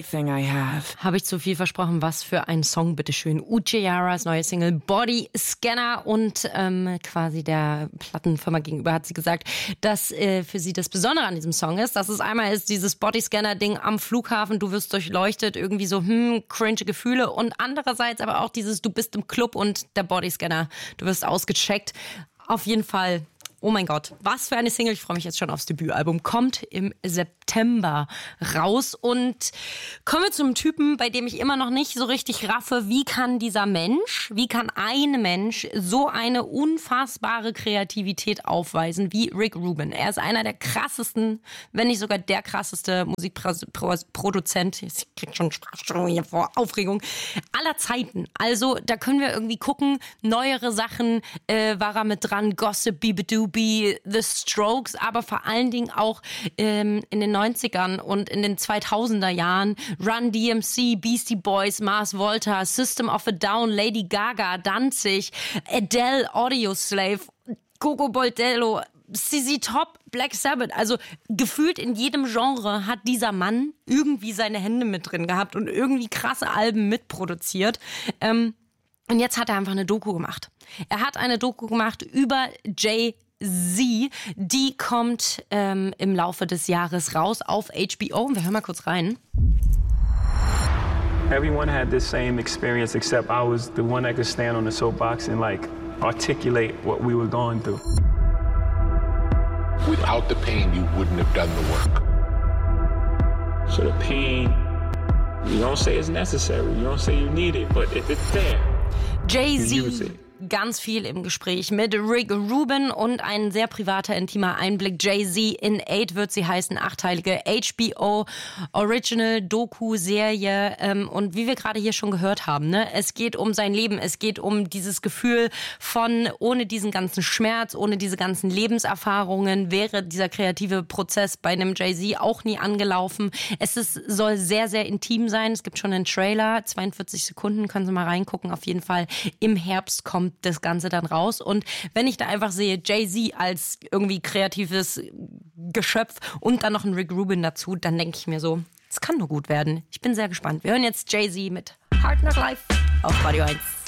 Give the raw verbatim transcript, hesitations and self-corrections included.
everything I have. Habe ich zu viel versprochen? Was für ein Song, bitteschön. Uchiharas neue Single Body Scanner und ähm, quasi der Plattenfirma gegenüber hat sie gesagt, dass äh, für sie das Besondere an diesem Song ist, dass es einmal ist dieses Body Scanner Ding am Flughafen, du wirst durchleuchtet, irgendwie so hm, cringe Gefühle und andererseits aber auch dieses, du bist im Club und der Body Scanner, du wirst ausgecheckt. Auf jeden Fall. Oh mein Gott, was für eine Single. Ich freue mich jetzt schon aufs Debütalbum. Kommt im September raus. Und kommen wir zum Typen, bei dem ich immer noch nicht so richtig raffe, wie kann dieser Mensch, wie kann ein Mensch so eine unfassbare Kreativität aufweisen wie Rick Rubin. Er ist einer der krassesten, wenn nicht sogar der krasseste Musikproduzent, ich krieg schon Sprachstörungen hier vor Aufregung, aller Zeiten. Also da können wir irgendwie gucken, neuere Sachen äh, war er mit dran, Gossip, Bibidoo, The Strokes, aber vor allen Dingen auch ähm, in den neunzigern und in den zweitausender Jahren Run D M C, Beastie Boys, Mars Volta, System of a Down, Lady Gaga, Danzig, Adele, Audioslave, Coco Boldello, Z Z Top, Black Sabbath. Also gefühlt in jedem Genre hat dieser Mann irgendwie seine Hände mit drin gehabt und irgendwie krasse Alben mitproduziert. Ähm, und jetzt hat er einfach eine Doku gemacht. Er hat eine Doku gemacht über Jay Z, die kommt ähm, im Laufe des Jahres raus auf H B O. Wir hören mal kurz rein. Everyone had this same experience except I was the one that could stand on the soapbox and like articulate what we were going through. Without the pain, you wouldn't have done the work. So the pain, you don't say it's necessary, you don't say you need it, but if it's there, Jay you use Z. it. Ganz viel im Gespräch mit Rick Rubin und ein sehr privater, intimer Einblick. Jay Z in Eight wird sie heißen, achteilige H B O Original Doku-Serie. Ähm, und wie wir gerade hier schon gehört haben, ne, es geht um sein Leben, es geht um dieses Gefühl von, ohne diesen ganzen Schmerz, ohne diese ganzen Lebenserfahrungen wäre dieser kreative Prozess bei einem Jay Z auch nie angelaufen. Es ist, soll sehr, sehr intim sein. Es gibt schon einen Trailer, zweiundvierzig Sekunden, können Sie mal reingucken. Auf jeden Fall im Herbst kommt das Ganze dann raus. Und wenn ich da einfach sehe, Jay Z als irgendwie kreatives Geschöpf und dann noch ein Rick Rubin dazu, dann denke ich mir so, es kann nur gut werden. Ich bin sehr gespannt. Wir hören jetzt Jay Z mit Hard Knock Life auf Radio eins.